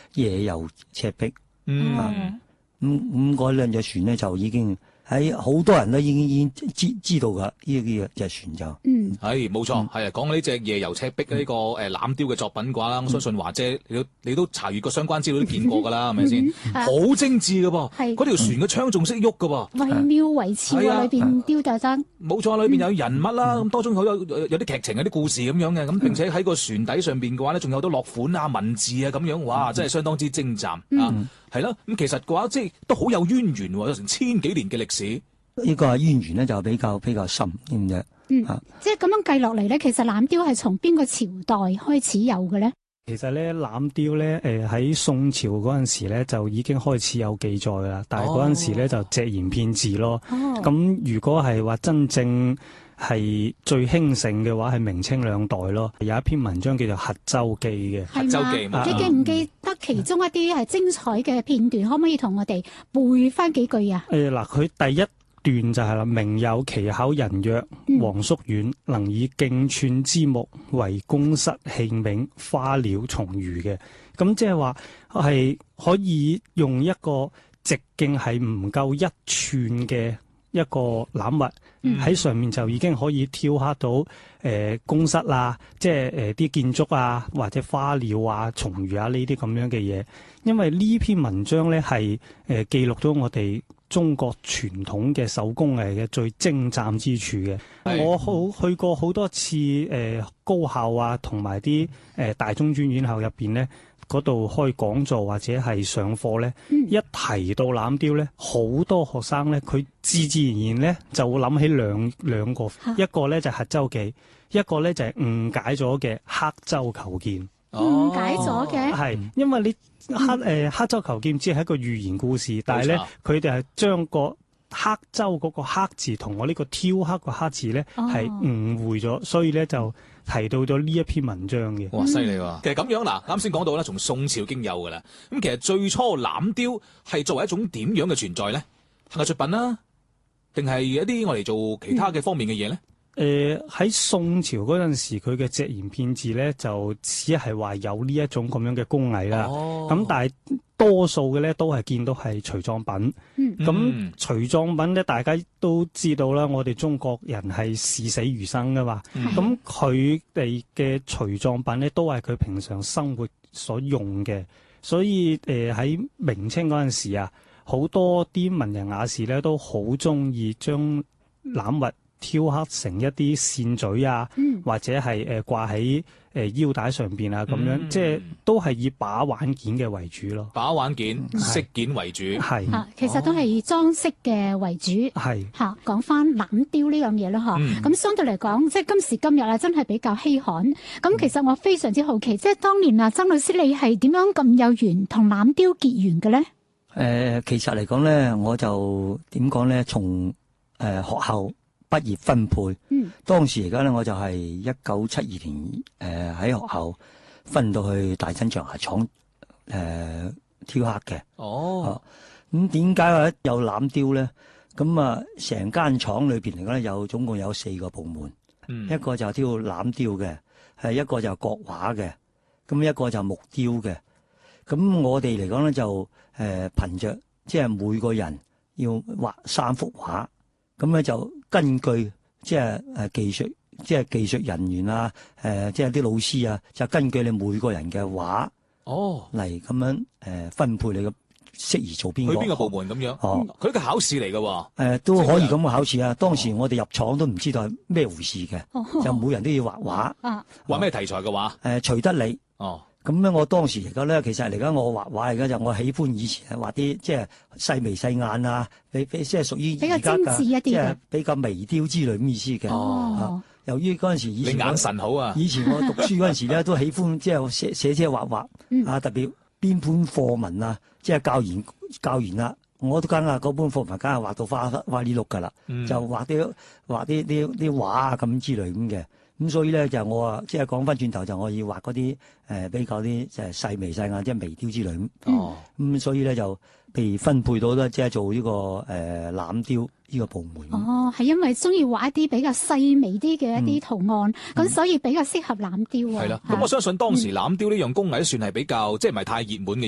夜遊赤壁。咁嗰兩隻船咧就已經喺好多人都已經知道㗎，呢隻船就係冇錯，係講呢隻夜遊赤壁呢個欖雕嘅作品嘅話啦，我相信華姐你都查閱過相關資料都見過㗎啦，係咪先？好精緻㗎噃，嗰條船嘅窗仲識喐㗎噃， 惟妙惟肖啊！裏邊雕就真冇錯，裏邊有人物啦，咁當中有啲劇情有啲故事咁樣嘅，咁並且喺個船底上邊嘅話咧，仲有好多落款啊、文字啊咁樣，哇！真係相當之精湛啊！係啦，咁其實嘅話即係都好有淵源喎，有成千幾年嘅歷史。 呢個淵源咧就比較深，知唔知？ 即係咁樣計落嚟咧，其實欖雕係從邊個朝代開始有嘅咧？ 其實咧，欖雕咧，喺宋朝嗰陣時咧就已經開始有記載啦，但係嗰陣時咧就隻言片字咯。咁如果係話真正係最興盛嘅話，係明清兩代咯。有一篇文章叫做《核州記》嘅，《核州記》 你記唔記得其中一啲係精彩嘅片段？可唔可以同我哋背翻幾句啊？ 嗱，佢第一段就係啦，明有奇巧人曰黃叔遠，能以徑寸之木為宮室器皿、花鳥蟲魚嘅。咁即係話係可以用一個直徑係唔夠1寸嘅一個欖物喺上面就已經可以雕刻到宮室啊，即係啲建築啊，或者花鳥啊、蟲魚啊呢啲咁樣嘅嘢。因為呢篇文章咧係記錄咗我哋中國傳統嘅手工藝嘅最精湛之處嘅。我去過好多次高校啊，同埋啲大中專院校入邊咧，嗰度開講座或者係上課咧，一提到欖雕咧，好多學生咧，佢自然咧就會諗起兩個，一個咧就係《核州記》，一個咧就係誤解咗嘅《刻舟求劍》。 誤解咗嘅係，因為你刻舟求劍只係一個寓言故事，但係咧佢哋係將個刻舟嗰個刻字同我呢個雕刻個刻字咧係誤會咗，所以咧就提到咗呢一篇文章嘅。 哇，犀利喎！其實咁樣嗱，啱先講到啦，從宋朝已經有噶啦。咁其實最初欖雕係作為一種點樣嘅存在咧？係藝術品啦，定係一啲我哋做其他嘅方面嘅嘢咧？ 喺宋朝嗰陣時，佢嘅隻言片字咧就只係話有呢一種咁樣嘅工藝啦。咁但係多數嘅咧都係見到係隨葬品。咁隨葬品咧，大家都知道啦，我哋中國人係視死如生噶嘛。咁佢哋嘅隨葬品咧都係佢平常生活所用嘅，所以喺明清嗰陣時啊，好多啲文人雅士咧都好中意將欖物雕刻成一啲線嘴啊，或者係掛喺腰帶上邊啊，咁樣即係都係以把玩件嘅為主咯。 把玩件、飾件為主， 係其實都係以裝飾嘅為主。 係講翻欖雕呢樣嘢啦，咁相對嚟講，即係今時今日啊，真係比較稀罕。咁其實我非常之好奇，即係當年啊，曾老師你係點樣咁有緣同欖雕結緣嘅咧？ 其實嚟講咧，我就點講咧，從學校畢業分配，當時而家咧我就係1972年喺學校分到去大新象牙廠雕刻嘅。咁點解話有欖雕咧？咁啊，成間廠裏邊嚟講咧，總共有4個部門，一個就雕欖雕嘅，一個就國畫嘅，咁一個就木雕嘅。咁我哋嚟講咧就憑着即係每個人要畫3幅畫。咁咧就根據即係技術人員啊，即係啲老師啊，就根據你每個人嘅畫嚟咁樣分配你嘅適宜做邊個？ 去邊個部門咁樣？佢一個考試嚟嘅喎。 都可以咁嘅考試啊！當時我哋入廠都唔知道係咩回事嘅，就每人都要畫畫。 畫咩題材嘅畫？ 隨得你。咁咧，我當時嚟講咧，其實嚟講我畫畫嚟講就我喜歡以前畫啲即係細眉細眼啊，即係屬於比較精緻一啲嘅， 即係比較微雕之類咁意思嘅。由於嗰陣時以前你眼神好啊， 以前我讀書嗰陣時咧都喜歡即係寫畫啊，特別邊本課文啊，即係教完啦，我都梗係嗰本課文梗係畫到花呢碌㗎啦，就畫啲畫啊咁之類咁嘅。咁所以咧就我啊，即係講翻轉頭就我要畫嗰啲比較啲即係細眉細眼，即係微雕之類咁。咁所以咧就被分配到咧，即係做呢個欖雕呢個部門。 係因為中意畫一啲比較細微啲嘅一啲圖案，咁所以比較適合欖雕啊。 係啦，咁我相信當時欖雕呢樣工藝算係比較即係唔係太熱門嘅